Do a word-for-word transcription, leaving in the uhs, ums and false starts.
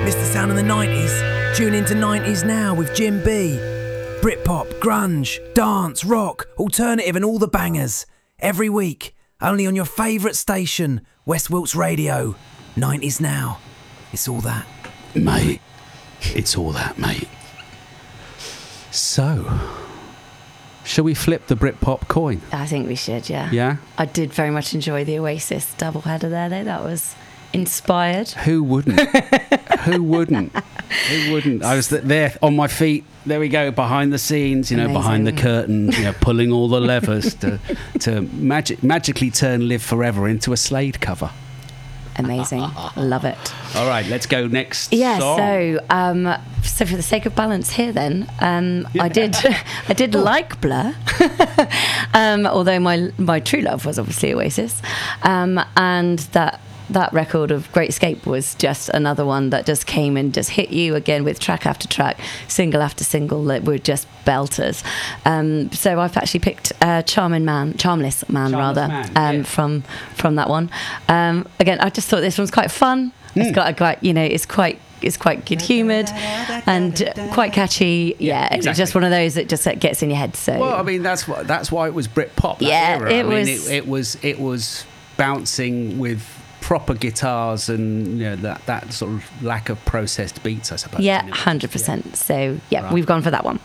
Miss the sound of the nineties? Tune into nineties Now with Jim B. Britpop, grunge, dance, rock, alternative and all the bangers. Every week, only on your favourite station, West Wilts Radio. nineties Now. It's all that. Mate, it's all that, mate. So, shall we flip the Britpop coin? I think we should, yeah. Yeah? I did very much enjoy the Oasis doubleheader there, though. That was inspired. Who wouldn't? Who wouldn't? Who wouldn't? I was th- there on my feet. There we go, behind the scenes, you know, Amazing. behind the curtain, you know, pulling all the levers to to magic magically turn Live Forever into a Slade cover. Amazing. Love it. All right, let's go next Yeah, song. so um, so for the sake of balance here then, um, Yeah. I did I did like Blur, um, although my my true love was obviously Oasis, um, and that that record of Great Escape was just another one that just came and just hit you again with track after track, single after single that were just belters. Um, so I've actually picked uh, Charming Man, Charmless Man Charmless rather, Man, um, yeah. from from that one. Um, again, I just thought this one's quite fun. Mm. It's got a quite, you know, it's quite it's quite good humoured and uh, quite catchy. Yeah, it's exactly. just one of those that just uh, gets in your head. So Well, I mean, that's what that's why it was Britpop. That Yeah, era. it I mean, was- It, it was it was bouncing with proper guitars and you know that that sort of lack of processed beats, I suppose. yeah, And it one was hundred just- percent. So yeah, Right. we've gone for that one.